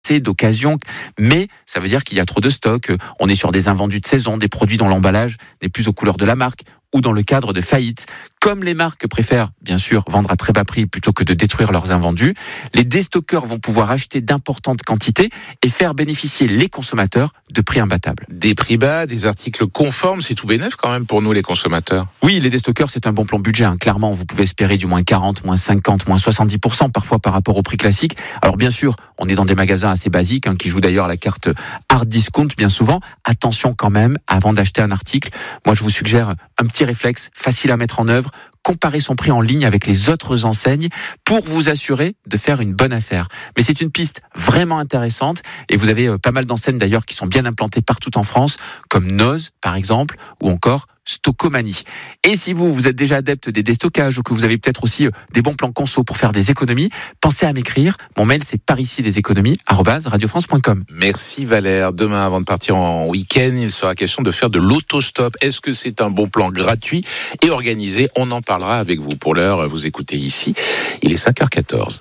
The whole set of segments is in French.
rareté, d'occasion, mais ça veut dire qu'il y a trop de stock. On est sur des invendus de saison, des produits dont l'emballage n'est plus aux couleurs de la marque, ou dans le cadre de faillite. Comme les marques préfèrent, bien sûr, vendre à très bas prix plutôt que de détruire leurs invendus, les déstockeurs vont pouvoir acheter d'importantes quantités et faire bénéficier les consommateurs de prix imbattables. Des prix bas, des articles conformes, c'est tout bénef quand même pour nous les consommateurs. Oui, les déstockeurs, c'est un bon plan budget. Clairement, vous pouvez espérer du moins 40, moins 50, moins 70% parfois par rapport au prix classique. Alors bien sûr, on est dans des magasins assez basiques qui jouent d'ailleurs à la carte hard discount bien souvent. Attention quand même, avant d'acheter un article, moi je vous suggère un petit réflexe facile à mettre en œuvre. Comparer son prix en ligne avec les autres enseignes pour vous assurer de faire une bonne affaire. Mais c'est une piste vraiment intéressante et vous avez pas mal d'enseignes d'ailleurs qui sont bien implantées partout en France, comme Noz par exemple, ou encore Stockomanie. Et si vous êtes déjà adepte des déstockages ou que vous avez peut-être aussi des bons plans conso pour faire des économies, pensez à m'écrire. Mon mail c'est parisideséconomies@radiofrance.com. Merci Valère. Demain, avant de partir en week-end, il sera question de faire de l'autostop. Est-ce que c'est un bon plan gratuit et organisé? On en parlera avec vous. Pour l'heure, vous écoutez ici. Il est 5h14.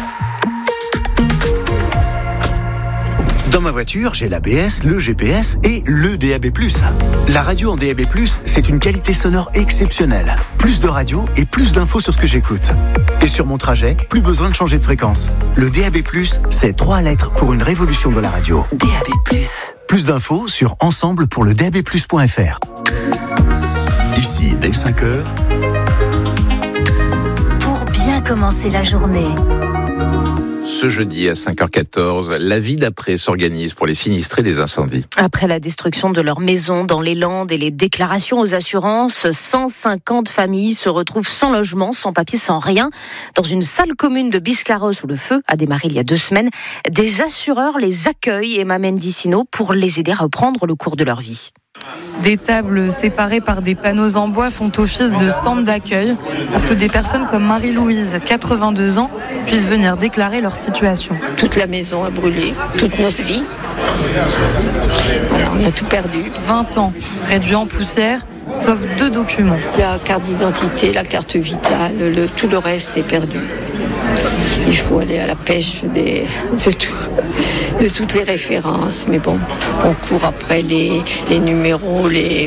Dans ma voiture, j'ai l'ABS, le GPS et le DAB+. La radio en DAB+, c'est une qualité sonore exceptionnelle. Plus de radio et plus d'infos sur ce que j'écoute. Et sur mon trajet, plus besoin de changer de fréquence. Le DAB+, c'est 3 lettres pour une révolution de la radio. DAB+. Plus d'infos sur ensemble-pour-le-DAB+.fr. Ici, dès 5h. Pour bien commencer la journée. Ce jeudi à 5h14, la vie d'après s'organise pour les sinistrés des incendies. Après la destruction de leur maison dans les Landes et les déclarations aux assurances, 150 familles se retrouvent sans logement, sans papier, sans rien. Dans une salle commune de Biscarrosse où le feu a démarré il y a 2 semaines, des assureurs les accueillent et m'amènent Dicino pour les aider à reprendre le cours de leur vie. Des tables séparées par des panneaux en bois font office de stand d'accueil pour que des personnes comme Marie-Louise, 82 ans, puissent venir déclarer leur situation. Toute la maison a brûlé, toute notre vie. Voilà, on a tout perdu. 20 ans, réduits en poussière, sauf 2 documents. La carte d'identité, la carte vitale, tout le reste est perdu. Il faut aller à la pêche de toutes les références. Mais bon, on court après les numéros,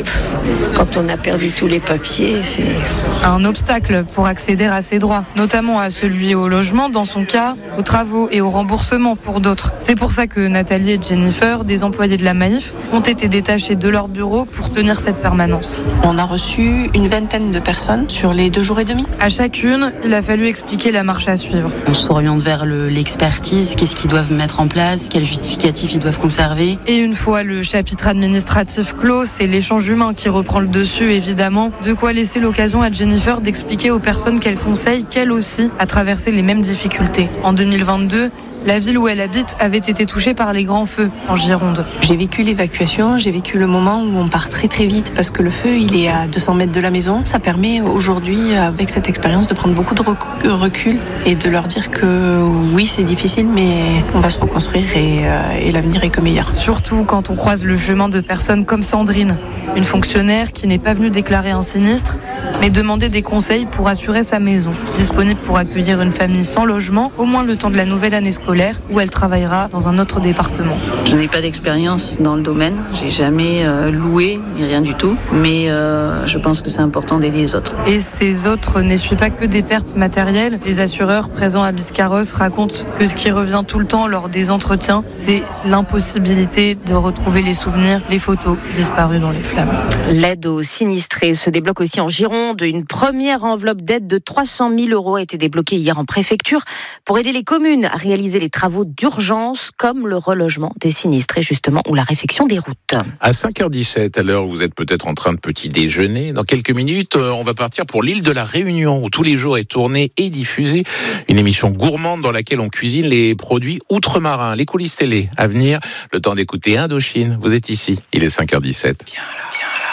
quand on a perdu tous les papiers. C'est un obstacle pour accéder à ses droits, notamment à celui au logement, dans son cas, aux travaux et au remboursement pour d'autres. C'est pour ça que Nathalie et Jennifer, des employés de la Maïf, ont été détachés de leur bureau pour tenir cette permanence. On a reçu une vingtaine de personnes sur les 2 jours et demi. À chacune, il a fallu expliquer la marche à suivre. On s'oriente vers l'expertise, qu'est-ce qu'ils doivent mettre en place, quels justificatifs ils doivent conserver. Et une fois le chapitre administratif clos, c'est l'échange humain qui reprend le dessus, évidemment. De quoi laisser l'occasion à Jennifer d'expliquer aux personnes qu'elle conseille qu'elle aussi a traversé les mêmes difficultés. En 2022, la ville où elle habite avait été touchée par les grands feux en Gironde. J'ai vécu l'évacuation, j'ai vécu le moment où on part très très vite parce que le feu il est à 200 mètres de la maison. Ça permet aujourd'hui avec cette expérience de prendre beaucoup de recul et de leur dire que oui c'est difficile mais on va se reconstruire et l'avenir est que meilleur. Surtout quand on croise le chemin de personnes comme Sandrine, une fonctionnaire qui n'est pas venue déclarer un sinistre mais demander des conseils pour assurer sa maison. Disponible pour accueillir une famille sans logement au moins le temps de la nouvelle année scolaire où elle travaillera dans un autre département. Je n'ai pas d'expérience dans le domaine, j'ai jamais loué ni rien du tout, mais je pense que c'est important d'aider les autres. Et ces autres n'essuient pas que des pertes matérielles. Les assureurs présents à Biscarrosse racontent que ce qui revient tout le temps lors des entretiens, c'est l'impossibilité de retrouver les souvenirs, les photos disparues dans les flammes. L'aide aux sinistrés se débloque aussi en Gironde. Une première enveloppe d'aide de 300 000 € a été débloquée hier en préfecture pour aider les communes à réaliser les travaux d'urgence comme le relogement des sinistrés justement ou la réfection des routes. À 5h17, à l'heure où vous êtes peut-être en train de petit déjeuner, dans quelques minutes, on va partir pour l'île de la Réunion où tous les jours est tournée et diffusée une émission gourmande dans laquelle on cuisine les produits outre-marins, les coulisses télé à venir. Le temps d'écouter Indochine, vous êtes ici, il est 5h17. Viens là.